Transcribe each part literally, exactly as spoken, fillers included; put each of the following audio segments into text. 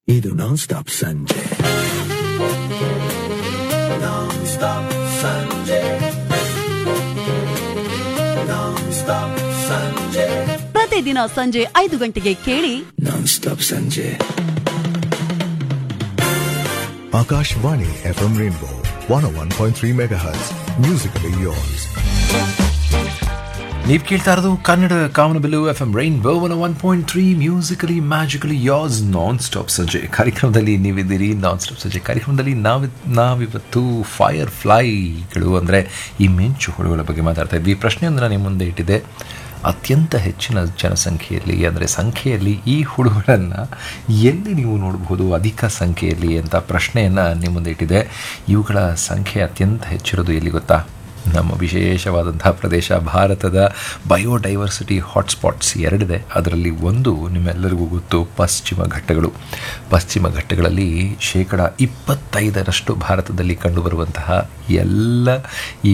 ಇದು non stop ಸಂಜೆ non stop ಸಂಜೆ ನಾನ್ ಸ್ಟಾಪ್ ಸಂಜೆ ಪ್ರತಿದಿನ ಸಂಜೆ ಐದು ಗಂಟೆಗೆ ಕೇಳಿ ನಾನ್ ಸ್ಟಾಪ್ ಸಂಜೆ. Akashvani F M Rainbow one oh one point three megahertz. Musically yours. ನೀವು ಕೇಳ್ತಾ ಇರೋದು ಕನ್ನಡ ಕಾಮನಬಿಲ್ಲು F M rainbow one point three musically magically as non stop ಸಂಜೆ ಕಾರ್ಯಕ್ರಮದಲ್ಲಿ ನೀವಿದ್ದೀರಿ. ನಾನ್ ಸ್ಟಾಪ್ ಸಂಜೆ ಕಾರ್ಯಕ್ರಮದಲ್ಲಿ ನಾವು ನಾವಿವತ್ತು ಫೈರ್ ಫ್ಲೈಗಳು ಅಂದರೆ ಈ ಮಿಂಚು ಹುಳುಗಳ ಬಗ್ಗೆ ಮಾತಾಡ್ತಾ ಇದ್ವಿ. ಪ್ರಶ್ನೆಯೊಂದನ್ನು ನಿಮ್ಮ ಮುಂದೆ ಇಟ್ಟಿದೆ. ಅತ್ಯಂತ ಹೆಚ್ಚಿನ ಜನಸಂಖ್ಯೆಯಲ್ಲಿ ಅಂದರೆ ಸಂಖ್ಯೆಯಲ್ಲಿ ಈ ಹುಳುಗಳನ್ನು ಎಲ್ಲಿ ನೀವು ನೋಡಬಹುದು ಅಧಿಕ ಸಂಖ್ಯೆಯಲ್ಲಿ ಅಂತ ಪ್ರಶ್ನೆಯನ್ನು ನಿಮ್ಮ ಮುಂದೆ ಇಟ್ಟಿದೆ. ಇವುಗಳ ಸಂಖ್ಯೆ ಅತ್ಯಂತ ಹೆಚ್ಚಿರೋದು ಎಲ್ಲಿ ಗೊತ್ತಾ? ನಮ್ಮ ವಿಶೇಷವಾದಂತಹ ಪ್ರದೇಶ ಭಾರತದ ಬಯೋಡೈವರ್ಸಿಟಿ ಹಾಟ್ಸ್ಪಾಟ್ಸ್ ಎರಡಿದೆ. ಅದರಲ್ಲಿ ಒಂದು ನಿಮ್ಮೆಲ್ಲರಿಗೂ ಗೊತ್ತು, ಪಶ್ಚಿಮ ಘಟ್ಟಗಳು. ಪಶ್ಚಿಮ ಘಟ್ಟಗಳಲ್ಲಿ ಶೇಕಡ ಇಪ್ಪತ್ತೈದರಷ್ಟು ಭಾರತದಲ್ಲಿ ಕಂಡುಬರುವಂತಹ ಎಲ್ಲ ಈ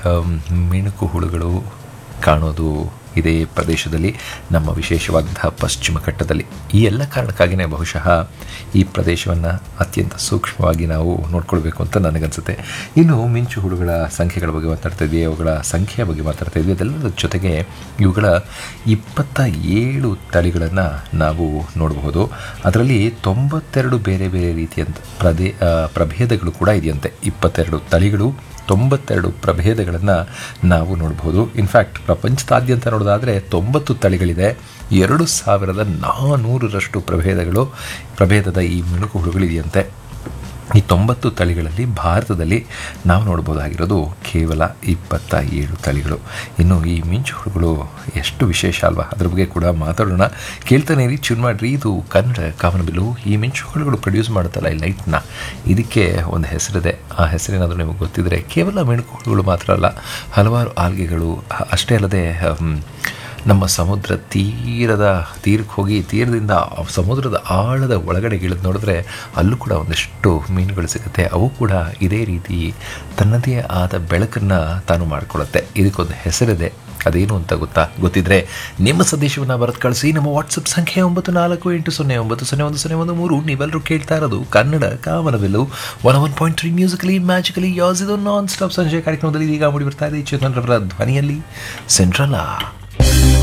ಮಿಣುಕು ಹುಳುಗಳು ಕಾಣೋದು ಇದೇ ಪ್ರದೇಶದಲ್ಲಿ, ನಮ್ಮ ವಿಶೇಷವಾದಂತಹ ಪಶ್ಚಿಮ ಘಟ್ಟದಲ್ಲಿ. ಈ ಎಲ್ಲ ಕಾರಣಕ್ಕಾಗಿಯೇ ಬಹುಶಃ ಈ ಪ್ರದೇಶವನ್ನು ಅತ್ಯಂತ ಸೂಕ್ಷ್ಮವಾಗಿ ನಾವು ನೋಡ್ಕೊಳ್ಬೇಕು ಅಂತ ನನಗನ್ಸುತ್ತೆ. ಇನ್ನು ಮಿಂಚು ಹುಳುಗಳ ಸಂಖ್ಯೆಗಳ ಬಗ್ಗೆ ಮಾತಾಡ್ತಾ ಇದ್ವಿ, ಅವುಗಳ ಸಂಖ್ಯೆಯ ಬಗ್ಗೆ ಮಾತಾಡ್ತಾ ಇದ್ವಿ. ಅದೆಲ್ಲದರ ಜೊತೆಗೆ ಇವುಗಳ ಇಪ್ಪತ್ತ ಏಳು ತಳಿಗಳನ್ನು ನಾವು ನೋಡಬಹುದು. ಅದರಲ್ಲಿ ತೊಂಬತ್ತೆರಡು ಬೇರೆ ಬೇರೆ ರೀತಿಯಂತ ಪ್ರದೇ ಪ್ರಭೇದಗಳು ಕೂಡ ಇದೆಯಂತೆ. ಇಪ್ಪತ್ತೆರಡು ತಳಿಗಳು, ತೊಂಬತ್ತೆರಡು ಪ್ರಭೇದಗಳನ್ನು ನಾವು ನೋಡಬಹುದು. ಇನ್ಫ್ಯಾಕ್ಟ್ ಪ್ರಪಂಚದಾದ್ಯಂತ ನೋಡೋದಾದರೆ ತೊಂಬತ್ತು ತಳಿಗಳಿದೆ. ಎರಡು ಸಾವಿರದ ನಾನ್ನೂರರಷ್ಟು ಪ್ರಭೇದಗಳು ಪ್ರಭೇದದ ಈ ಮಿಣುಕು ಹುಳುಗಳಿದೆಯಂತೆ. ಈ ತೊಂಬತ್ತು ತಳಿಗಳಲ್ಲಿ ಭಾರತದಲ್ಲಿ ನಾವು ನೋಡ್ಬೋದಾಗಿರೋದು ಕೇವಲ ಇಪ್ಪತ್ತ ಏಳು ತಳಿಗಳು. ಇನ್ನು ಈ ಮಿಂಚು ಹುಳುಗಳು ಎಷ್ಟು ವಿಶೇಷ ಅಲ್ವಾ? ಅದ್ರ ಬಗ್ಗೆ ಕೂಡ ಮಾತಾಡೋಣ. ಕೇಳ್ತಾನೆ ಇರಿ, ಚೂನ್ ಮಾಡಿರಿ. ಇದು ಕನ್ನಡ ಕಾಮನಬಿಲ್ಲು. ಈ ಮಿಂಚು ಹುಳುಗಳು ಪ್ರೊಡ್ಯೂಸ್ ಮಾಡುತ್ತಲ್ಲ ಈ ಲೈಟ್ನ, ಇದಕ್ಕೆ ಒಂದು ಹೆಸರಿದೆ. ಆ ಹೆಸರೇನಾದರೂ ನಿಮಗೆ ಗೊತ್ತಿದ್ದರೆ, ಕೇವಲ ಮಿಣುಕು ಹುಳುಗಳು ಮಾತ್ರ ಅಲ್ಲ, ಹಲವಾರು ಆಲ್ಗೆಗಳು, ಅಷ್ಟೇ ಅಲ್ಲದೆ ನಮ್ಮ ಸಮುದ್ರ ತೀರದ ತೀರಕ್ಕೆ ಹೋಗಿ ತೀರದಿಂದ ಸಮುದ್ರದ ಆಳದ ಒಳಗಡೆ ಇಳಿದು ನೋಡಿದ್ರೆ ಅಲ್ಲೂ ಕೂಡ ಒಂದಷ್ಟು ಮೀನುಗಳು ಸಿಗುತ್ತೆ. ಅವು ಕೂಡ ಇದೇ ರೀತಿ ತನ್ನದೇ ಆದ ಬೆಳಕನ್ನು ತಾನು ಮಾಡಿಕೊಳ್ಳುತ್ತೆ. ಇದಕ್ಕೊಂದು ಹೆಸರಿದೆ. ಅದೇನು ಅಂತ ಗೊತ್ತಾ? ಗೊತ್ತಿದ್ರೆ ನಿಮ್ಮ ಸಂದೇಶವನ್ನು ಬರೆದು ಕಳಿಸಿ. ನಮ್ಮ ವಾಟ್ಸಪ್ ಸಂಖ್ಯೆ ಒಂಬತ್ತು ನಾಲ್ಕು ಎಂಟು ಸೊನ್ನೆ ಒಂಬತ್ತು ಸೊನ್ನೆ ಒಂದು ಸೊನ್ನೆ ಒಂದು ಮೂರು. ನೀವೆಲ್ಲರೂ ಕೇಳ್ತಾ ಇರೋದು ಕನ್ನಡ ಕಾಮನಬಿಲ್ಲು one one point three musically magically as. ಇದು ನಾನ್ ಸ್ಟಾಪ್ ಸಂಜೆ ಕಾರ್ಯಕ್ರಮದಲ್ಲಿ ಈಗ ಮೂಡಿ ಬರ್ತಾ ಇದೆ ಚೇತನ್ ರವರ ಧ್ವನಿಯಲ್ಲಿ ಸೆಂಟ್ರಲ್ಲ.